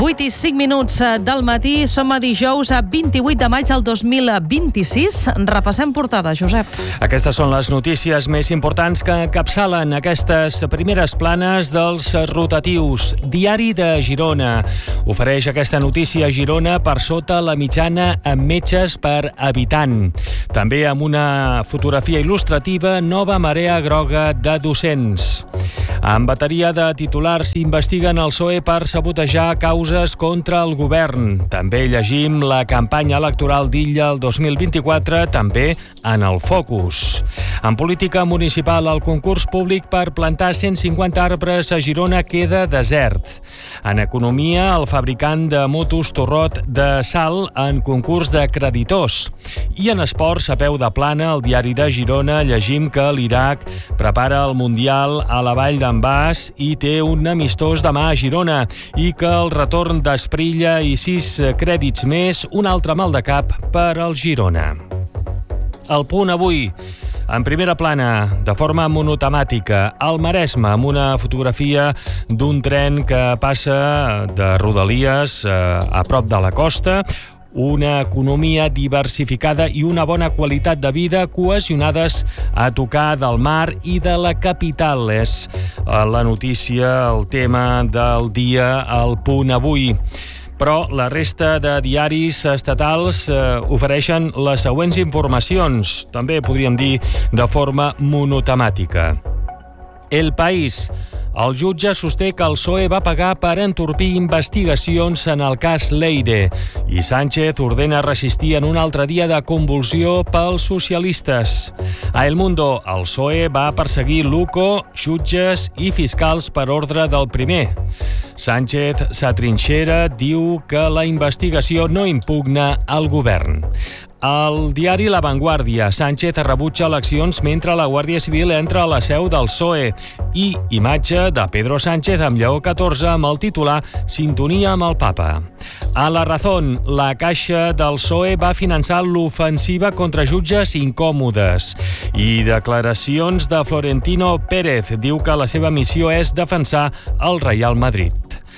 8 i 5 minuts del matí, som a dijous, a 28 de maig del 2026. Repassem portada, Josep. Aquestes són les notícies més importants que encapçalen aquestes primeres planes dels rotatius. Diari de Girona ofereix aquesta notícia a Girona per sota la mitjana amb metges per habitant. També amb una fotografia il·lustrativa, nova marea groga de docents. En bateria de titulars investiguen el PSOE per sabotejar causes contra el govern. També llegim la campanya electoral d'Illa el 2024, també en el focus. En política municipal, el concurs públic per plantar 150 arbres a Girona queda desert. En economia, el fabricant de motos Torrot de Sal en concurs de creditors. I en esports, a peu de plana, al diari de Girona, llegim que l'Iraq prepara el Mundial a la Vall d'en Bas i té un amistós demà a Girona i que el retorn d'Esprilla i 6 crèdits més, un altre mal de cap per al Girona. El Punt avui, en primera plana, de forma monotemàtica, al Maresme, amb una fotografia d'un tren que passa de Rodalies a prop de la costa, una economia diversificada i una bona qualitat de vida cohesionades a tocar del mar i de la capital. És la notícia, el tema del dia, al Punt avui. Però la resta de diaris estatals ofereixen les següents informacions, també podríem dir de forma monotemàtica. El País. El jutge sosté que el PSOE va pagar per entorpir investigacions en el cas Leire i Sánchez ordena resistir en un altre dia de convulsió pels socialistes. A El Mundo, el PSOE va perseguir Luco, jutges i fiscals per ordre del primer. Sánchez s'atrinxera, diu que la investigació no impugna el govern. Al diari La Vanguardia, Sánchez rebutja eleccions mentre la Guàrdia Civil entra a la seu del PSOE i imatge de Pedro Sánchez amb Lleó XIV amb el titular Sintonia amb el Papa. A La Razón, la Caixa del PSOE va finançar l'ofensiva contra jutges incòmodes i declaracions de Florentino Pérez, diu que la seva missió és defensar el Real Madrid.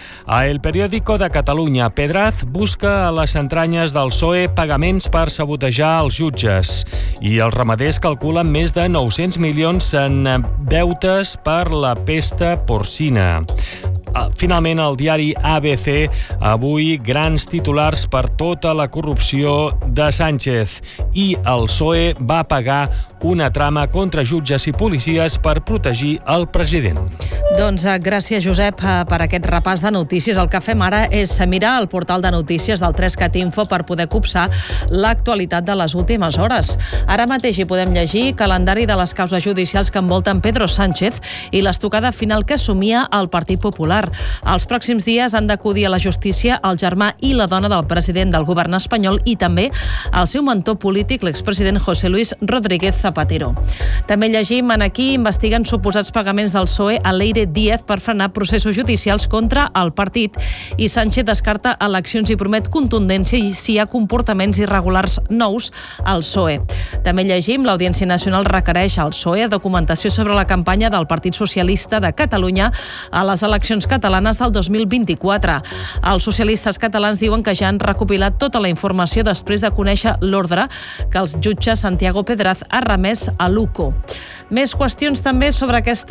A El Periódico de Catalunya, Pedraz busca a les entranyes del PSOE pagaments per sabotejar els jutges i els ramaders calculen més de 900 milions en deutes per la pesta porcina. Finalment, el diari ABC, avui grans titulars per tota la corrupció de Sánchez i el PSOE va pagar una trama contra jutges i policies per protegir el president. Doncs gràcies, Josep, per aquest repàs de notícies. El que fem ara és mirar el portal de notícies del 3CAT-Info per poder copsar l'actualitat de les últimes hores. Ara mateix hi podem llegir calendari de les causes judicials que envolten Pedro Sánchez i l'estocada final que assumia el Partit Popular. Els pròxims dies han d'acudir a la justícia el germà i la dona del president del govern espanyol i també el seu mentor polític, l'expresident José Luis Rodríguez Zapatero. També llegim aquí investiguen suposats pagaments del PSOE a Leire Díez per frenar processos judicials contra el partit i Sánchez descarta eleccions i promet contundència si hi ha comportaments irregulars nous al PSOE. També llegim l'Audiència Nacional requereix al PSOE documentació sobre la campanya del Partit Socialista de Catalunya a les eleccions catalanes del 2024. Els socialistes catalans diuen que ja han recopilat tota la informació després de conèixer l'ordre que el jutge Santiago Pedraz ha remès a Luco. Més qüestions també sobre aquest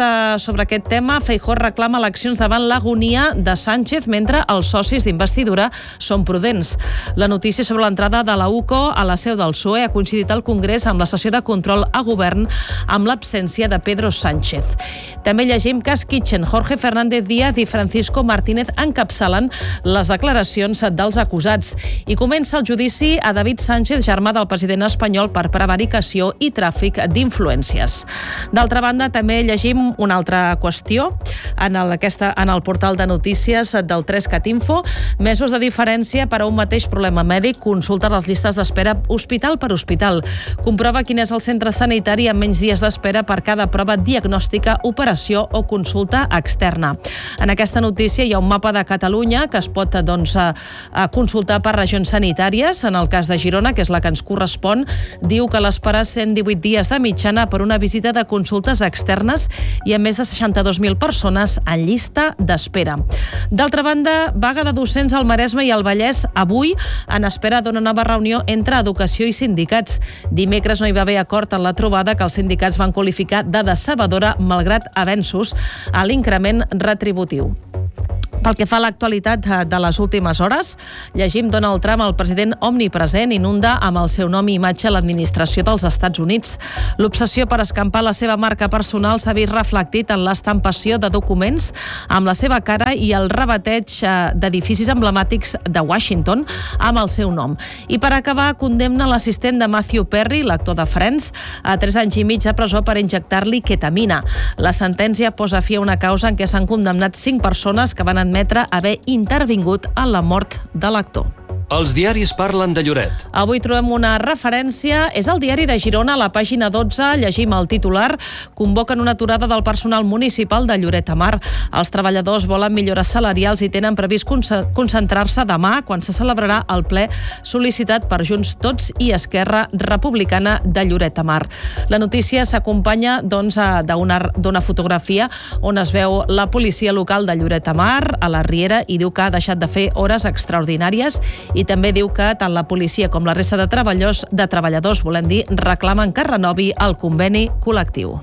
tema. Feijóo reclama eleccions davant l'agonia de Sánchez mentre els socis d'investidura són prudents. La notícia sobre l'entrada de la UCO a la seu del PSOE ha coincidit al Congrés amb la sessió de control a govern amb l'absència de Pedro Sánchez. També llegim que Kitchen, Jorge Fernández Díaz i Francisco Martínez encapçalen les declaracions dels acusats i comença el judici a David Sánchez, germà del president espanyol, per prevaricació i tràfic d'influències. D'altra banda, també llegim una altra qüestió en el portal de notícies del 3CAT-Info. Mesos de diferència per a un mateix problema mèdic, consulta les llistes d'espera hospital per hospital. Comprova quin és el centre sanitari amb menys dies d'espera per cada prova diagnòstica, operació o consulta externa. En aquesta notícia hi ha un mapa de Catalunya que es pot consultar per regions sanitàries. En el cas de Girona, que és la que ens correspon, diu que l'espera 118 dies de mitjana per una visita de consultes externes i a més de 62.000 persones en llista d'espera. D'altra banda, vaga de docents al Maresme i al Vallès avui en espera d'una nova reunió entre educació i sindicats. Dimecres no hi va haver acord en la trobada que els sindicats van qualificar de decebedora malgrat avenços a l'increment retributiu. Pel que fa a l'actualitat de les últimes hores, llegim Donald Trump, el president omnipresent, inunda amb el seu nom i imatge l'administració dels Estats Units. L'obsessió per escampar la seva marca personal s'ha vist reflectit en l'estampació de documents amb la seva cara i el rebateig d'edificis emblemàtics de Washington amb el seu nom. I per acabar, condemna l'assistent de Matthew Perry, l'actor de Friends, a 3 anys i mig de presó per injectar-li ketamina. La sentència posa fi a una causa en què s'han condemnat 5 persones que van admetre haver intervingut en la mort de l'actor. Els diaris parlen de Lloret. Avui trobem una referència. És el diari de Girona, a la pàgina 12. Llegim el titular. Convoquen una aturada del personal municipal de Lloret de Mar. Els treballadors volen millores salarials i tenen previst concentrar-se demà, quan se celebrarà el ple sol·licitat per Junts Tots i Esquerra Republicana de Lloret de Mar. La notícia s'acompanya d'una fotografia on es veu la policia local de Lloret de Mar a la Riera i diu que ha deixat de fer hores extraordinàries i també diu que tant la policia com la resta de treballadors, volem dir, reclamen que renovi el conveni col·lectiu.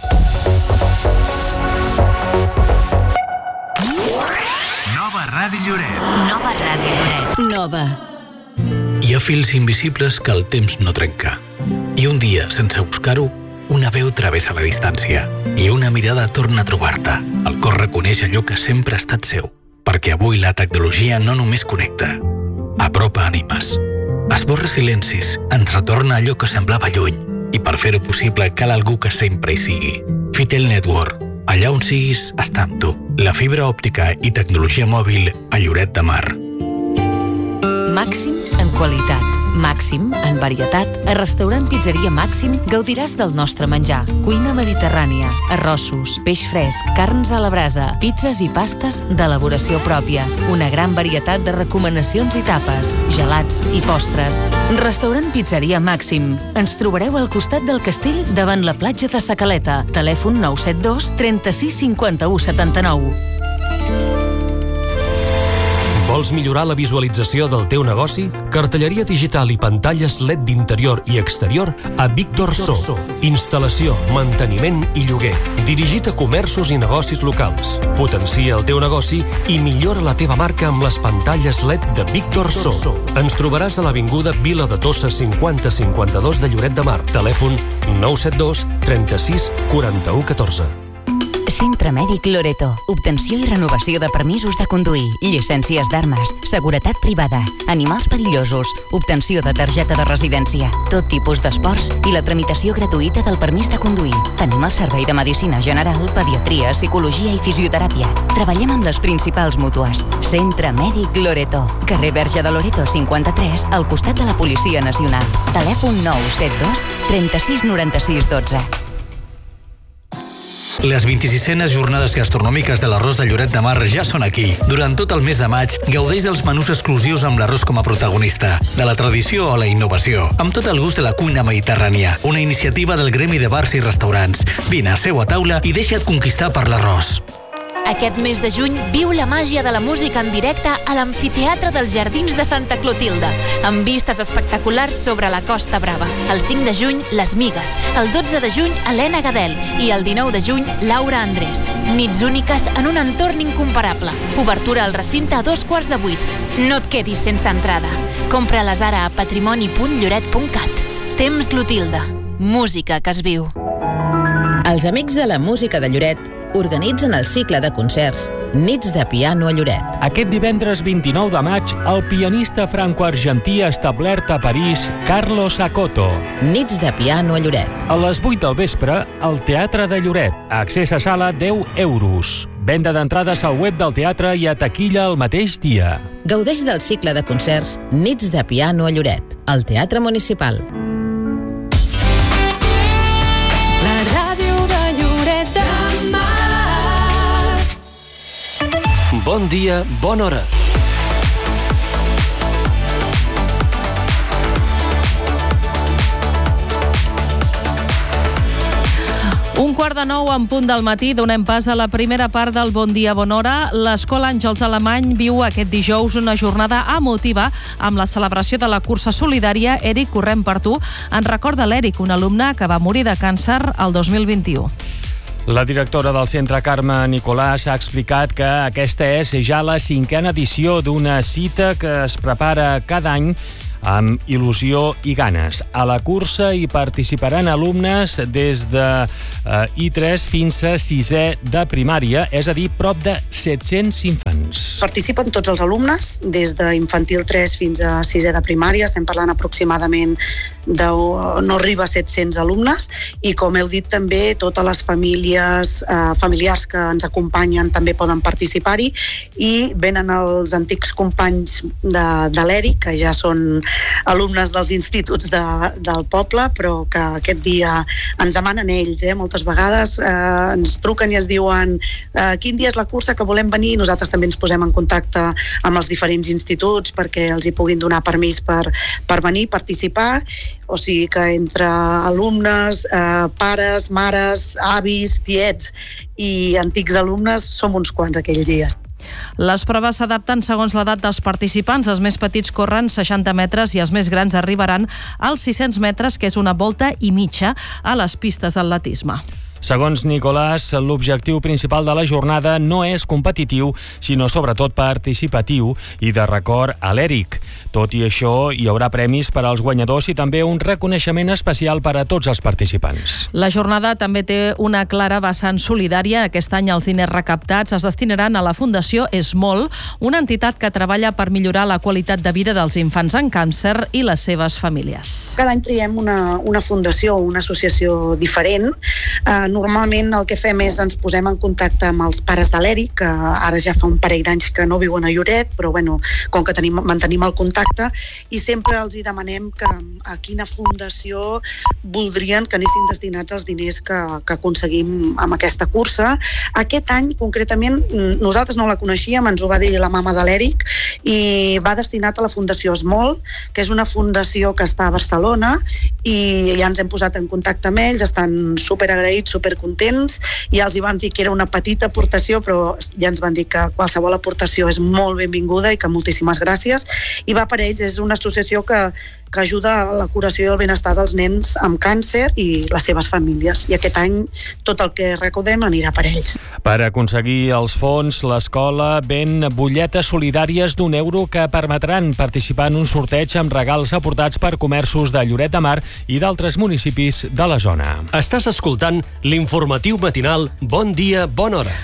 Nova Ràdio Lloret. Nova Ràdio Lloret. Nova. Hi ha fils invisibles que el temps no trenca. I un dia, sense buscar-ho, una veu travessa la distància i una mirada torna a trobar-te. El cor reconeix allò que sempre ha estat seu, perquè avui la tecnologia no només connecta, apropa ànimes. Esborra silencis, ens retorna allò que semblava lluny i per fer-ho possible cal algú que sempre hi sigui. Fitel Network. Allà on siguis, està amb tu. La fibra òptica i tecnologia mòbil a Lloret de Mar. Màxim en qualitat, màxim en varietat. A Restaurant Pizzeria Màxim gaudiràs del nostre menjar. Cuina mediterrània, arrossos, peix fresc, carns a la brasa, pizzas i pastes d'elaboració pròpia. Una gran varietat de recomanacions i tapes, gelats i postres. Restaurant Pizzeria Màxim. Ens trobareu al costat del castell davant la platja de Sa Caleta. Telèfon 972 36 51 79. Vols millorar la visualització del teu negoci? Cartelleria digital i pantalles LED d'interior i exterior a Víctor So. Instal·lació, manteniment i lloguer. Dirigit a comerços i negocis locals. Potencia el teu negoci i millora la teva marca amb les pantalles LED de Víctor So. Ens trobaràs a l'avinguda Vila de Tossa 5052 de Lloret de Mar. Telèfon 972 36 41 14. Centre Mèdic Loreto. Obtenció i renovació de permisos de conduir, llicències d'armes, seguretat privada, animals perillosos, obtenció de targeta de residència, tot tipus d'esports i la tramitació gratuïta del permís de conduir. Tenim el servei de medicina general, pediatria, psicologia i fisioteràpia. Treballem amb les principals mútues. Centre Mèdic Loreto. Carrer Verge de Loreto 53, al costat de la Policia Nacional. Telèfon 972 36 96 12. Les 26enes jornades gastronòmiques de l'arròs de Lloret de Mar ja són aquí. Durant tot el mes de maig, gaudeix dels menús exclusius amb l'arròs com a protagonista, de la tradició a la innovació, amb tot el gust de la cuina mediterrània, una iniciativa del Gremi de Bars i Restaurants. Vine, seu a taula i deixa't conquistar per l'arròs. Aquest mes de juny viu la màgia de la música en directe a l'Amfiteatre dels Jardins de Santa Clotilde, amb vistes espectaculars sobre la Costa Brava. El 5 de juny, Les Migues. El 12 de juny, Helena Gadel. I el 19 de juny, Laura Andrés. Nits úniques en un entorn incomparable. Obertura al recinte a 7:15. No et quedis sense entrada. Compra-les ara a patrimoni.lloret.cat. Temps Clotilde. Música que es viu. Els Amics de la Música de Lloret organitzen el cicle de concerts Nits de Piano a Lloret. Aquest divendres 29 de maig, el pianista franco-argentí establert a París, Carlos Acoto. Nits de Piano a Lloret. A les 8 del vespre, al Teatre de Lloret. Accés a sala 10 euros. Venda d'entrades al web del teatre i a taquilla el mateix dia. Gaudeix del cicle de concerts Nits de Piano a Lloret, al Teatre Municipal. Bon dia, bona hora. Un 8:45 en punt del matí, donem pas a la primera part del Bon dia, bona hora. L'Escola Àngels Alemany viu aquest dijous una jornada emotiva amb la celebració de la cursa solidària Eric Correm per tu, en record de l'Eric, un alumne que va morir de càncer el 2021. La directora del centre, Carme Nicolàs, ha explicat que aquesta és ja la 5a edició d'una cita que es prepara cada any amb il·lusió i ganes. A la cursa hi participaran alumnes des de I3 fins a 6è de primària, és a dir, prop de 700 infants. Participen tots els alumnes, des d'infantil 3 fins a 6è de primària. Estem parlant aproximadament de no arriba a 700 alumnes, i com heu dit també, totes les familiars que ens acompanyen també poden participar-hi, i venen els antics companys de l'Eric, que ja són alumnes dels instituts del poble, però que aquest dia ens demanen ells, moltes vegades ens truquen i ens diuen quin dia és la cursa, que volem venir, i nosaltres també ens posem en contacte amb els diferents instituts perquè els hi puguin donar permís per venir, participar. O sigui que entre alumnes, pares, mares, avis, tiets i antics alumnes som uns quants aquells dies. Les proves s'adapten segons l'edat dels participants. Els més petits corren 60 metres i els més grans arribaran als 600 metres, que és una volta i mitja a les pistes d'atletisme. Segons Nicolàs, l'objectiu principal de la jornada no és competitiu, sinó sobretot participatiu i de record a l'Eric. Tot i això, hi haurà premis per als guanyadors i també un reconeixement especial per a tots els participants. La jornada també té una clara vessant solidària. Aquest any els diners recaptats es destinaran a la Fundació Esmol, una entitat que treballa per millorar la qualitat de vida dels infants amb càncer i les seves famílies. Cada any triem una fundació o una associació diferent. Normalment el que fem és ens posem en contacte amb els pares de l'Eric, que ara ja fa un parell d'anys que no viuen a Lloret, però com que mantenim el contacte, i sempre els hi demanem a quina fundació voldrien que anessin destinats els diners que aconseguim amb aquesta cursa. Aquest any, concretament, nosaltres no la coneixíem, ens ho va dir la mama de l'Eric, i va destinat a la Fundació Esmol, que és una fundació que està a Barcelona, i ja ens hem posat en contacte amb ells, estan superagraïts, supercontents, i ja els hi vam dir que era una petita aportació, però ja ens van dir que qualsevol aportació és molt benvinguda i que moltíssimes gràcies. I va per ells, és una associació que ajuda a la curació i el benestar dels nens amb càncer i les seves famílies. I aquest any tot el que recaudem anirà per ells. Per aconseguir els fons, l'escola ven butlletes solidàries d'€1 que permetran participar en un sorteig amb regals aportats per comerços de Lloret de Mar i d'altres municipis de la zona. Estàs escoltant l'informatiu matinal Bon dia, bona hora.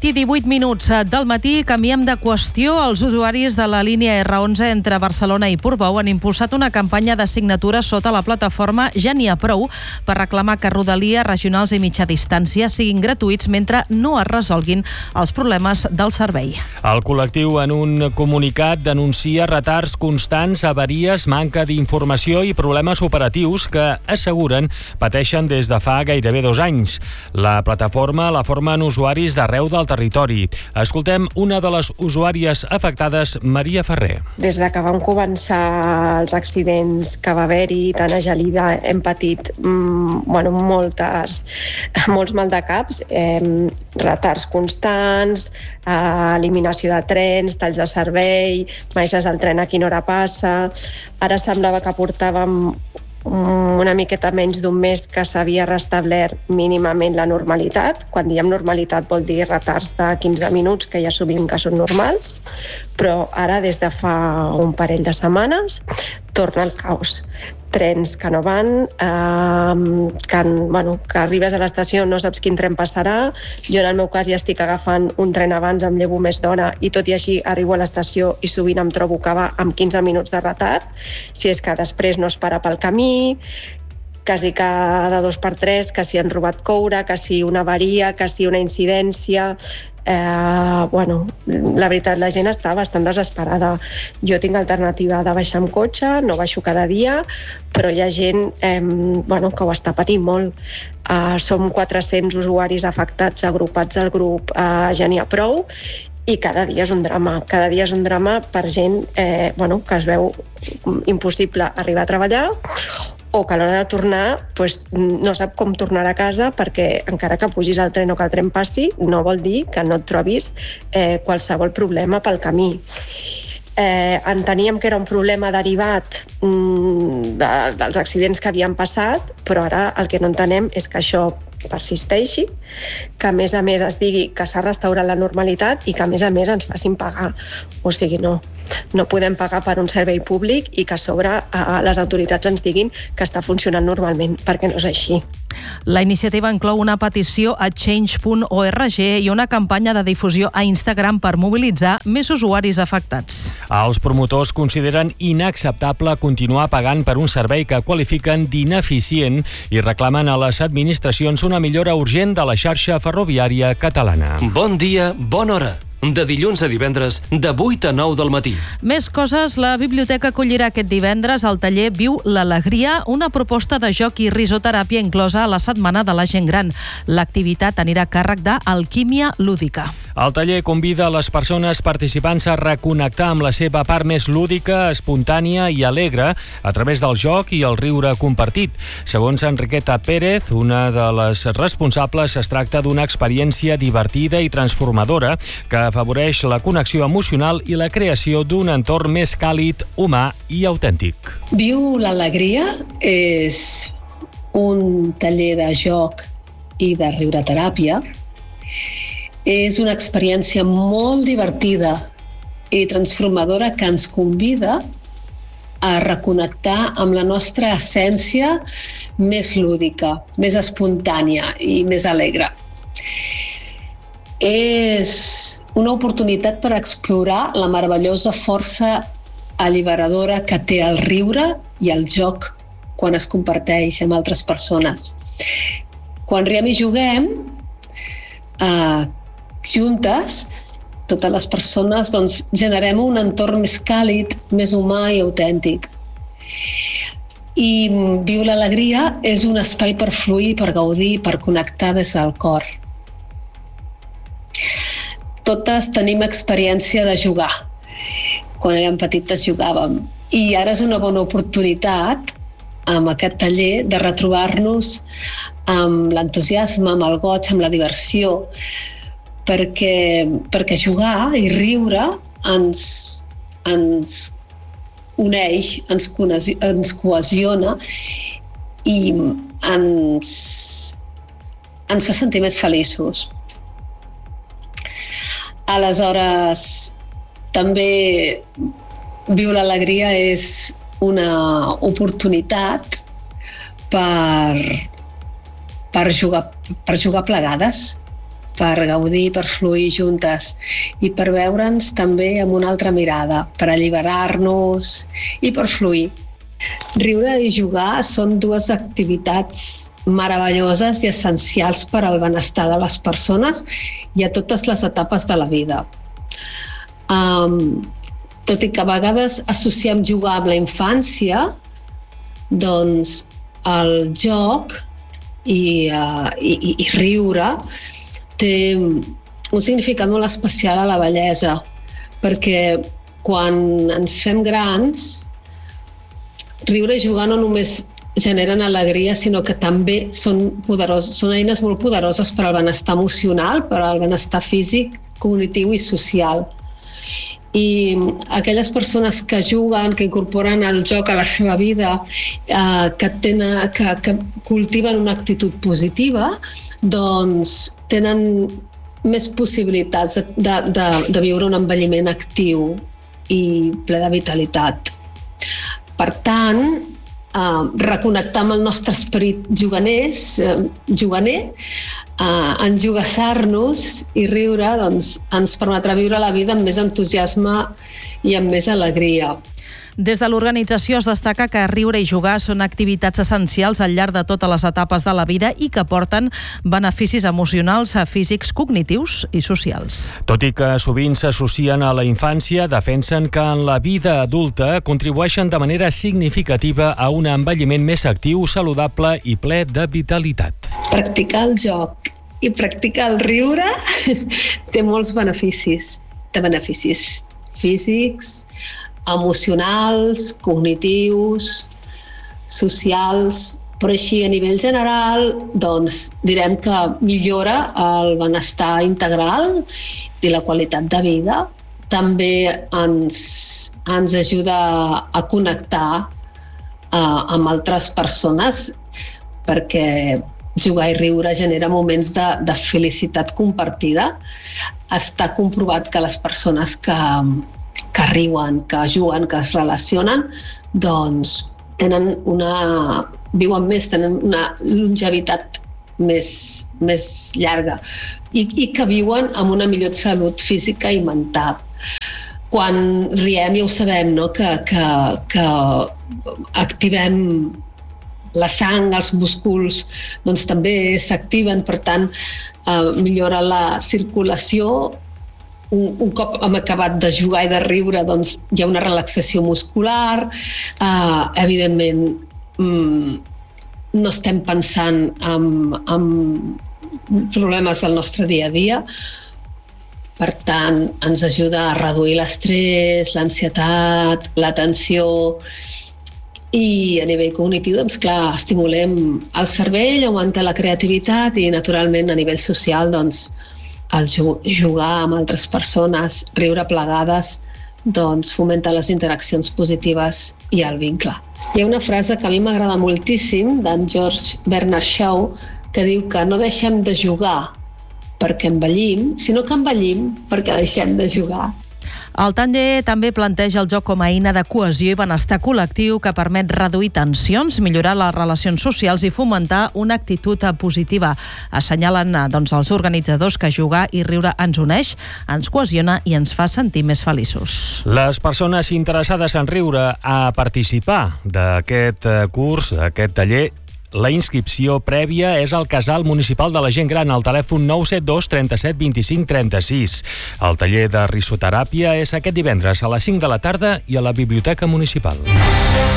8:18 del matí, canviem de qüestió. Els usuaris de la línia R11 entre Barcelona i Portbou han impulsat una campanya de signatures sota la plataforma Ja n'hi ha prou per reclamar que Rodalies, regionals i mitja distància siguin gratuïts mentre no es resolguin els problemes del servei. El col·lectiu en un comunicat denuncia retards constants, avaries, manca d'informació i problemes operatius que asseguren pateixen des de fa gairebé 2 anys. La plataforma la formen usuaris d'arreu del territori. Escoltem una de les usuàries afectades, Maria Ferrer. Des de que van començar els accidents que va haver-hi tant a Gelida, hem patit molts maldecaps, retards constants, eliminació de trens, talls de servei, baixes al tren a quina hora passa. Ara semblava que portàvem una miqueta menys d'un mes que s'havia restablert mínimament la normalitat. Quan diem normalitat vol dir retards de 15 minuts, que ja assumim que són normals, però ara des de fa un parell de setmanes torna el caos. Trens que no van, que arribes a l'estació, no saps quin tren passarà. Jo en el meu cas ja estic agafant un tren abans, em llevo més d'hora i tot i així arribo a l'estació i sovint em trobo que va amb 15 minuts de retard, si és que després no es para pel camí, quasi cada 2x3, que si han robat coure, que si una avaria, que si una incidència. La veritat, la gent està bastant desesperada. Jo tinc alternativa de baixar amb cotxe, no baixo cada dia, però hi ha gent que ho està patint molt. Som 400 usuaris afectats, agrupats al grup Ja n'hi ha prou, i cada dia és un drama. Cada dia és un drama per gent que es veu impossible arribar a treballar o que a l'hora de tornar no sap com tornar a casa perquè encara que pugis al tren o que el tren passi no vol dir que no et trobis qualsevol problema pel camí. Enteníem que era un problema derivat dels accidents que havien passat, però ara el que no entenem és que això persisteixi, que a més es digui que s'ha restaurat la normalitat i que a més ens facin pagar. O sigui, no podem pagar per un servei públic i que a sobre les autoritats ens diguin que està funcionant normalment, perquè no és així. La iniciativa inclou una petició a change.org i una campanya de difusió a Instagram per mobilitzar més usuaris afectats. Els promotors consideren inacceptable continuar pagant per un servei que qualifiquen d'ineficient i reclamen a les administracions una millora urgent de la xarxa ferroviària catalana. Bon dia, bona hora. De dilluns a divendres, de 8 a 9 del matí. Més coses, la biblioteca acollirà aquest divendres al taller Viu l'Alegria, una proposta de joc i risoteràpia inclosa a la Setmana de la Gent Gran. L'activitat anirà a càrrec d'Alquímia Lúdica. El taller convida les persones participants a reconnectar amb la seva part més lúdica, espontània i alegre a través del joc i el riure compartit. Segons Enriqueta Pérez, una de les responsables, es tracta d'una experiència divertida i transformadora que afavoreix la connexió emocional i la creació d'un entorn més càlid, humà i autèntic. Viu l'Alegria és un taller de joc i de riureteràpia. És una experiència molt divertida i transformadora que ens convida a reconnectar amb la nostra essència més lúdica, més espontània i més alegre. És una oportunitat per explorar la meravellosa força alliberadora que té el riure i el joc quan es comparteix amb altres persones. Quan riem i juguem, juntes, totes les persones, generem un entorn més càlid, més humà i autèntic. I Viu l'Alegria és un espai per fluir, per gaudir, per connectar des del cor. Totes tenim experiència de jugar. Quan érem petites jugàvem. I ara és una bona oportunitat, amb aquest taller, de retrobar-nos amb l'entusiasme, amb el goig, amb la diversió, perquè jugar i riure ens uneix, ens cohesiona i ens fa sentir més feliços. Aleshores, també Viu l'Alegria és una oportunitat per jugar plegades, per gaudir, per fluir juntes i per veure'ns també amb una altra mirada, per alliberar-nos i per fluir. Riure i jugar són dues activitats meravelloses i essencials per al benestar de les persones i a totes les etapes de la vida. Tot i que a vegades associem jugar amb la infància, doncs el joc i riure té un significat molt especial a la vellesa, perquè quan ens fem grans, riure i jugar no només generen alegria, sinó que també són eines molt poderoses per al benestar emocional, per al benestar físic, cognitiu i social. I aquelles persones que juguen, que incorporen el joc a la seva vida, que cultiven una actitud positiva, doncs tenen més possibilitats de viure un envelliment actiu i ple de vitalitat. Per tant, reconnectar amb el nostre esperit juganer, enjogassar-nos i riure, doncs ens permetrà viure la vida amb més entusiasme i amb més alegria. Des de l'organització es destaca que riure i jugar són activitats essencials al llarg de totes les etapes de la vida i que porten beneficis emocionals, físics, cognitius i socials. Tot i que sovint s'associen a la infància, defensen que en la vida adulta contribueixen de manera significativa a un envelliment més actiu, saludable i ple de vitalitat. Practicar el joc i practicar el riure té molts beneficis té beneficis físics, emocionals, cognitius, socials, però així a nivell general doncs direm que millora el benestar integral i la qualitat de vida. També ens ajuda a connectar amb altres persones, perquè jugar i riure genera moments de felicitat compartida. Està comprovat que les persones que riuen, que juguen, que es relacionen, doncs viuen més, tenen una longevitat més llarga i que viuen amb una millor salut física i mental. Quan riem ja ho sabem, no? que activem la sang, els músculs doncs també s'activen, per tant millora la circulació. Un cop hem acabat de jugar i de riure, doncs hi ha una relaxació muscular, evidentment no estem pensant en problemes del nostre dia a dia, per tant ens ajuda a reduir l'estrès, l'ansietat, la tensió, i a nivell cognitiu, doncs clar, estimulem el cervell, augmenta la creativitat i naturalment a nivell social doncs el jugar amb altres persones, riure plegades, doncs fomenta les interaccions positives i el vincle. Hi ha una frase que a mi m'agrada moltíssim d'en George Bernard Shaw que diu que no deixem de jugar perquè envellim, sinó que envellim perquè deixem de jugar. El taller també planteja el joc com a eina de cohesió i benestar col·lectiu que permet reduir tensions, millorar les relacions socials i fomentar una actitud positiva. Assenyalen els organitzadors que jugar i riure ens uneix, ens cohesiona i ens fa sentir més feliços. Les persones interessades en riure a participar d'aquest curs, d'aquest taller, la inscripció prèvia és al Casal Municipal de la Gent Gran al telèfon 972 37 25 36. El taller de risoteràpia és aquest divendres a les 5 de la tarda i a la Biblioteca Municipal.